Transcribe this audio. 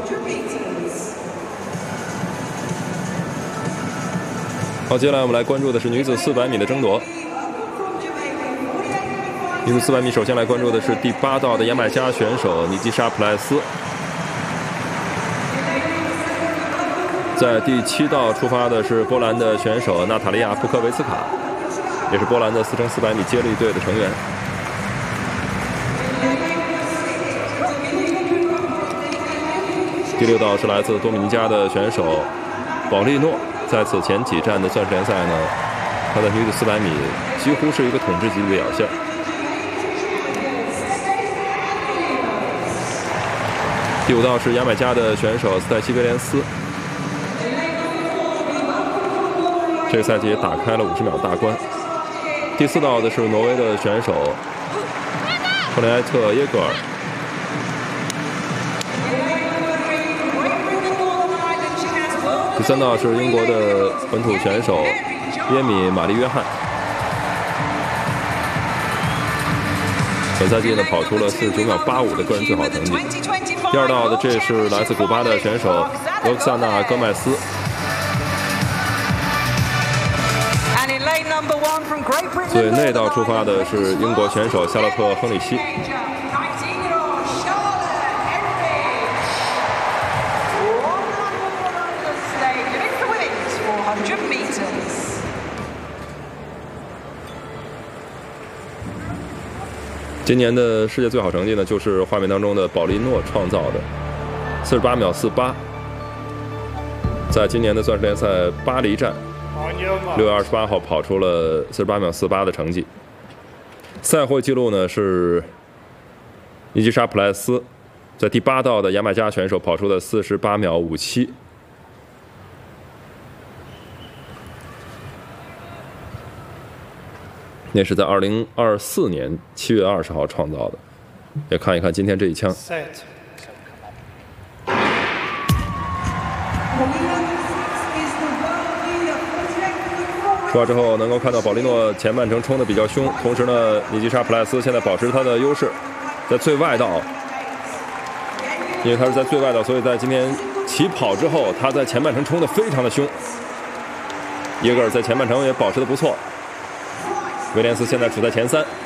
好，接下来我们来关注的是女子400米的争夺。女子400米，首先来关注的是第8道的牙买加选手尼基莎·普莱斯。在第7道出发的是波兰的选手娜塔莉亚·普科维茨卡，也是波兰的4×400米接力队的成员。第6道是来自多米尼加的选手保利诺，在此前几站的钻石联赛呢，他的女子400米几乎是一个统治级的表现。第5道是牙买加的选手斯泰西·威廉斯，这个赛季也打开了50秒大关。第4道的是挪威的选手赫雷埃特耶格尔。第3道是英国的本土选手耶米·玛丽·约翰，本赛季呢跑出了49秒85的个人最好成绩。第2道的这是来自古巴的选手罗克萨纳·戈麦斯。最内道出发的是英国选手夏洛特·亨里希。今年的世界最好成绩呢，就是画面当中的保利诺创造的48秒48，在今年的钻石联赛巴黎站6月28号跑出了48秒48的成绩。赛会纪录呢是尼基莎·普莱斯在第8道的牙买加选手跑出的48秒57。那是在2024年7月20号创造的，也看一看今天这一枪。出发之后能够看到保利诺前半程冲得比较凶，同时呢，尼基莎·普莱斯现在保持他的优势，在最外道，因为他是在最外道，所以在今天起跑之后，他在前半程冲得非常的凶。耶格尔在前半程也保持得不错。威廉斯现在处在前3。